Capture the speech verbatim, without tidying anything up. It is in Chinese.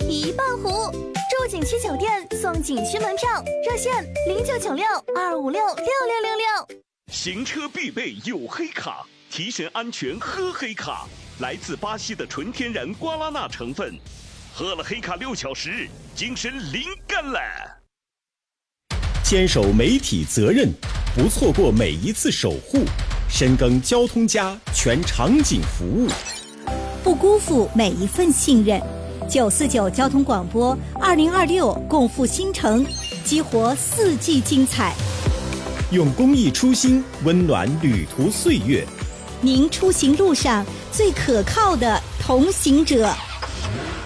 一半壶。住景区酒店送景区门票，热线零九九六二五六六六六六。 行车必备有黑卡，提神安全喝黑卡。来自巴西的纯天然瓜拉纳成分，喝了黑卡六小时，精神灵感了。 坚守媒体责任，不错过每一次守护，深耕交通家全场景服务， 不辜负每一份信任。九四九交通广播二零二六共赴新城，激活四季精彩。 用公益初心温暖旅途岁月， 您出行路上最可靠的同行者。